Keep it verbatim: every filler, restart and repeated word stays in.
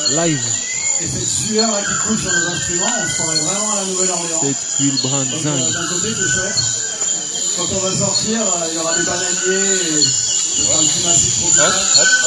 live. Et cette sueur là qui coule sur nos instruments, on se croirait vraiment à la Nouvelle-Orléans. Cette huile brun Donc, zinc. euh, d'un côté, c'est chouette. Quand on va sortir, euh, il y aura des bananiers et ce sera un petit massif tropical.